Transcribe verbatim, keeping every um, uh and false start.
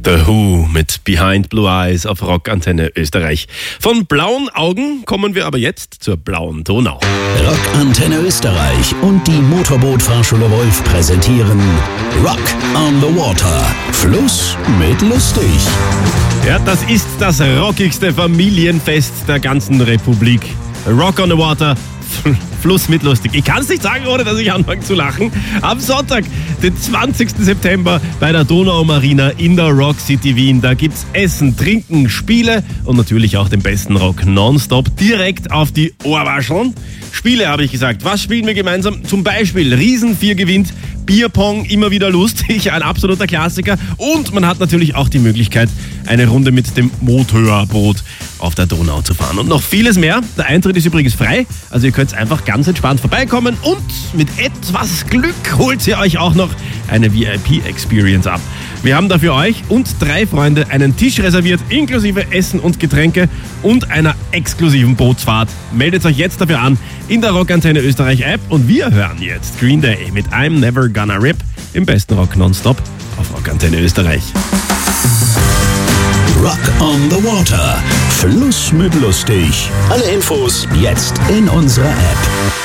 The Who mit Behind Blue Eyes auf Rockantenne Österreich. Von blauen Augen kommen wir aber jetzt zur blauen Donau. Rockantenne Österreich und die Motorbootfahrschule Wolf präsentieren Rock on the Water. Fluss mit lustig. Ja, das ist das rockigste Familienfest der ganzen Republik. Rock on the Water. Fluss mit lustig. Ich kann es nicht sagen, ohne dass ich anfange zu lachen. Am Sonntag, den zwanzigsten September bei der Donaumarina in der Rock City Wien. Da gibt's Essen, Trinken, Spiele und natürlich auch den besten Rock nonstop direkt auf die Ohrwascheln. Spiele, habe ich gesagt. Was spielen wir gemeinsam? Zum Beispiel Riesen vier gewinnt, Bierpong, immer wieder lustig, ein absoluter Klassiker. Und man hat natürlich auch die Möglichkeit, eine Runde mit dem Motorboot auf der Donau zu fahren. Und noch vieles mehr. Der Eintritt ist übrigens frei, also ihr könnt einfach ganz entspannt vorbeikommen. Und mit etwas Glück holt ihr euch auch noch eine V I P-Experience ab. Wir haben da für euch und drei Freunde einen Tisch reserviert, inklusive Essen und Getränke und einer exklusiven Bootsfahrt. Meldet euch jetzt dafür an in der Rockantenne Österreich App und wir hören jetzt Green Day mit I'm Never Gonna Rip im besten Rock nonstop auf Rockantenne Österreich. Rock on the Water. Fluss mit lustig. Alle Infos jetzt in unserer App.